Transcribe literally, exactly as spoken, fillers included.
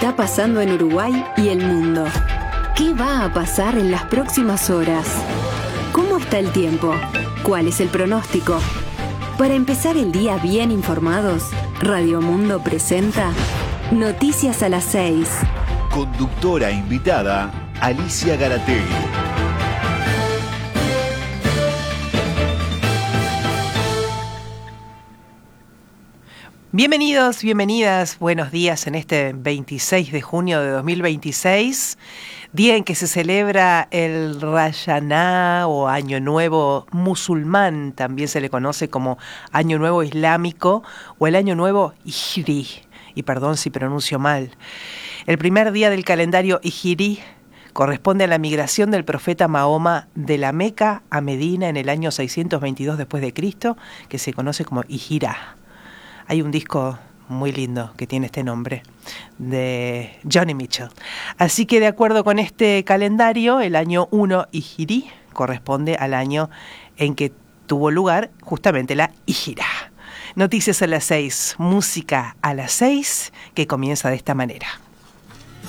está pasando en Uruguay y el mundo? ¿Qué va a pasar en las próximas horas? ¿Cómo está el tiempo? ¿Cuál es el pronóstico? Para empezar el día bien informados, Radio Mundo presenta Noticias a las seis. Conductora invitada, Alicia Garategui. Bienvenidos, bienvenidas, buenos días en este veintiséis de junio de dos mil veintiséis, día en que se celebra el Rayaná o Año Nuevo musulmán, también se le conoce como Año Nuevo Islámico o el Año Nuevo Hijri, y perdón si pronuncio mal. El primer día del calendario Hijri corresponde a la migración del profeta Mahoma de la Meca a Medina en el año seiscientos veintidós después de Cristo, que se conoce como Hijra. Hay un disco muy lindo que tiene este nombre, de Joni Mitchell. Así que de acuerdo con este calendario, el año uno Hijri corresponde al año en que tuvo lugar justamente la Hijra. Noticias a las seis, música a las seis, que comienza de esta manera.